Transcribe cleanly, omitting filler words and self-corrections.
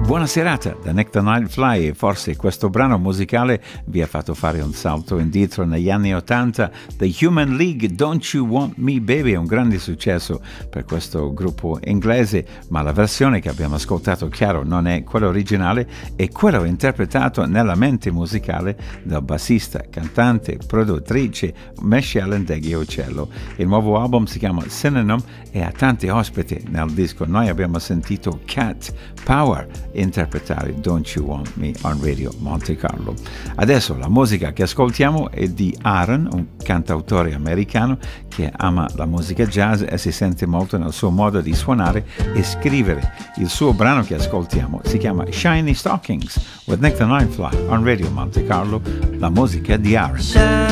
Buona serata da Nick the Nightfly e forse questo brano musicale vi ha fatto fare un salto indietro negli anni '80. The Human League, Don't You Want Me Baby è un grande successo per questo gruppo inglese, ma la versione che abbiamo ascoltato, chiaro, non è quella originale, è quello interpretato nella mente musicale del bassista, cantante, produttrice Michelle Ndegeocello. Il nuovo album si chiama Synonym e ha tanti ospiti nel disco. Noi abbiamo sentito Cat Power interpretare Don't You Want Me on Radio Monte Carlo. Adesso la musica che ascoltiamo è di Aaron, un cantautore americano che ama la musica jazz e si sente molto nel suo modo di suonare e scrivere. Il suo brano che ascoltiamo si chiama Shiny Stockings with Nick the Nightfly on Radio Monte Carlo, la musica di Aaron.